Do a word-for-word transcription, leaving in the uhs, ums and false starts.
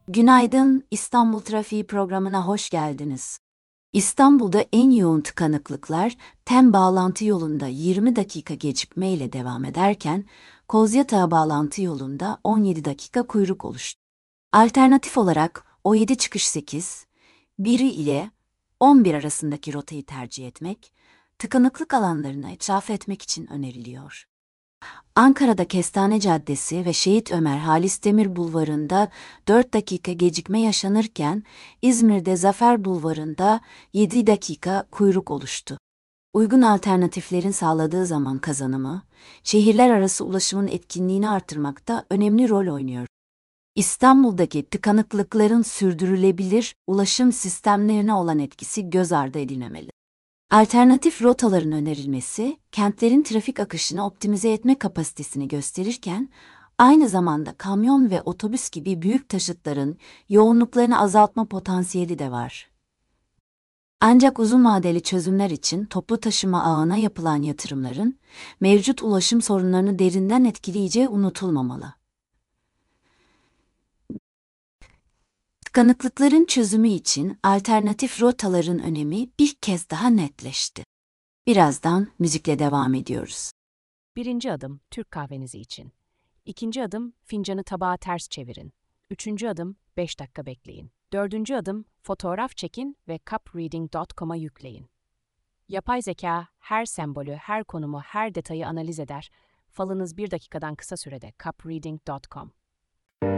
Günaydın, İstanbul Trafiği programına hoş geldiniz. İstanbul'da en yoğun tıkanıklıklar Tem bağlantı yolunda yirmi dakika gecikmeyle devam ederken, Kozyatağı bağlantı yolunda on yedi dakika kuyruk oluştu. Alternatif olarak O yedi çıkış sekiz, biri ile on bir arasındaki rotayı tercih etmek, tıkanıklık alanlarını etraf etmek için öneriliyor. Ankara'da Kestane Caddesi ve Şehit Ömer Halis Demir Bulvarı'nda dört dakika gecikme yaşanırken, İzmir'de Zafer Bulvarı'nda yedi dakika kuyruk oluştu. Uygun alternatiflerin sağladığı zaman kazanımı, şehirler arası ulaşımın etkinliğini artırmakta önemli rol oynuyor. İstanbul'daki tıkanıklıkların sürdürülebilir ulaşım sistemlerine olan etkisi göz ardı edilmemeli. Alternatif rotaların önerilmesi, kentlerin trafik akışını optimize etme kapasitesini gösterirken, aynı zamanda kamyon ve otobüs gibi büyük taşıtların yoğunluklarını azaltma potansiyeli de var. Ancak uzun vadeli çözümler için toplu taşıma ağına yapılan yatırımların, mevcut ulaşım sorunlarını derinden etkileyeceği unutulmamalı. Tıkanıklıkların çözümü için alternatif rotaların önemi bir kez daha netleşti. Birazdan müzikle devam ediyoruz. Birinci adım Türk kahvenizi için. İkinci adım fincanı tabağa ters çevirin. Üçüncü adım beş dakika bekleyin. Dördüncü adım fotoğraf çekin ve cup reading nokta com'a yükleyin. Yapay zeka her sembolü, her konumu, her detayı analiz eder. Falınız bir dakikadan kısa sürede cup reading nokta com.